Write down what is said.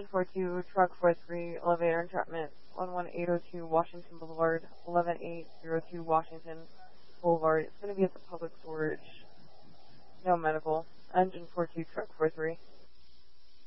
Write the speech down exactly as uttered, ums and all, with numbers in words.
four two, truck four three, elevator entrapment, one one eight oh two Washington Boulevard, eleven eight oh two Washington Boulevard. It's going to be at the public storage. No medical. Engine four two, truck four three.